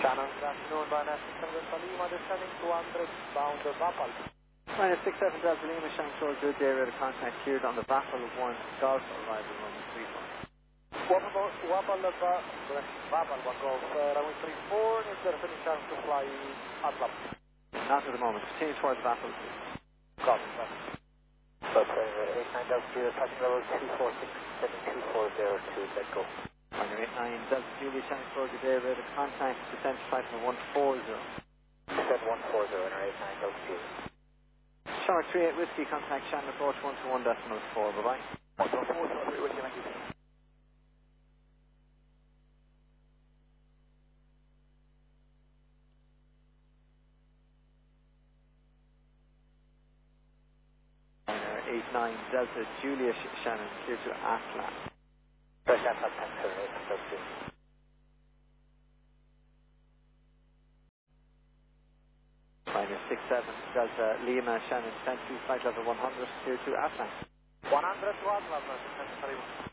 Shannon, good afternoon, Ryanair 67 Lima, descending 200, bound to Vapal. Ryanair 67 Delta Lima, Shannon Shores, good day, radar contact cleared on the Vapal 1 Golf, arrival runway 34. Vapal, Vapal 1 Golf, runway 34, is there any chance to fly Atlam? Not at the moment, continue towards Vapal. Copy, copy. Bus 89 Delta Julia, touching level 246, 72402, let go. Ryanair 89 Delta Julia, Shannon Shores, good day, radar contact, descent to flight number 140. Descent 140, Ryanair 89 Delta Julia. Shark 38 Whiskey, contact Shannon approach 121.4, bye-bye. 114, Whiskey, thank you. Ryanair 89 Delta Julia, Shannon, clear to Atlan. Fresh Atlan, thanks, Ryanair 89 Delta Julia. Ryanair 67 Delta Lima, Shannon, descent to flight level 100, clear to Atlan. 100 to Atlan, descent to